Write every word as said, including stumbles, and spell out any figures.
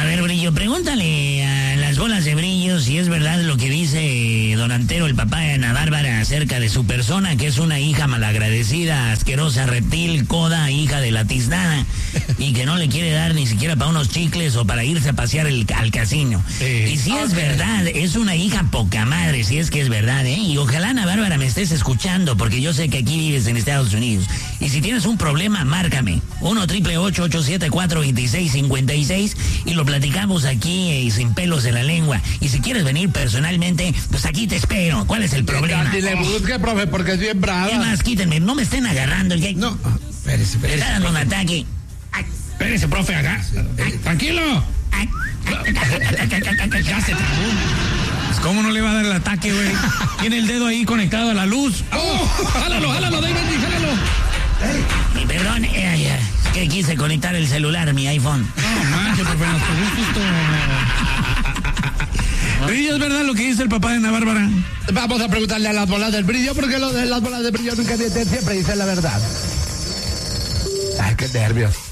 A ver, Brillo, pregúntale a las bolas de brillo si es verdad lo que dice don Antero, el papá de Ana Bárbara, acerca de su persona, que es una hija malagradecida, asquerosa, reptil, coda, hija de la tiznada, y que no le quiere dar ni siquiera para unos chicles o para irse a pasear el, al casino. Sí. Y si okay. es verdad, es una hija poca madre, si es que es verdad, ¿eh? Y ojalá, Ana Bárbara, me estés escuchando, porque yo sé que aquí vives en Estados Unidos. Y si tienes un problema, márcame. uno triple ocho ocho siete cuatro dos seis cinco seis y lo platicamos aquí eh, sin pelos en la lengua. Y si quieres venir personalmente, pues aquí te espero. ¿Cuál es el problema? Que le busque, profe, porque es bien brava. ¿Qué más? Quítenme, no me estén agarrando. El... No, espérese, espérese. Está dando un ataque. Ay, espérese, profe, acá. Ay, tranquilo. Ay, ya se trabó. Pues ¿cómo no le va a dar el ataque, güey? Tiene el dedo ahí conectado a la luz. ¡Oh! ¡Jálalo, jálalo, David, jálalo! Hey, perdón, eh, eh, es que quise conectar el celular, mi iPhone. No, manches, profe, nos esto. Brillo, ¿es verdad lo que dice el papá de Ana Bárbara? Vamos a preguntarle a las bolas del brillo, porque lo de las bolas del brillo nunca siempre dicen la verdad. Ay, qué nervios.